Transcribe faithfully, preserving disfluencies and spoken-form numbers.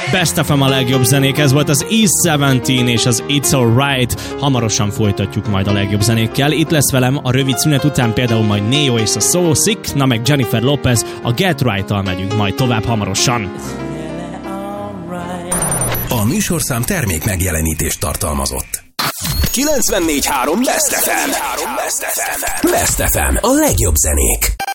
Best ef em a legjobb zenék, ez volt az E tizenhét és az It's Alright. Hamarosan folytatjuk majd a legjobb zenékkel. Itt lesz velem a rövid szünet után például majd Neo és a So Sick, na meg Jennifer Lopez, a Get Right-tal megyünk majd tovább hamarosan. A műsorszám termék megjelenítést tartalmazott. kilencvennégy három Best ef em. Best ef em. A legjobb zenék.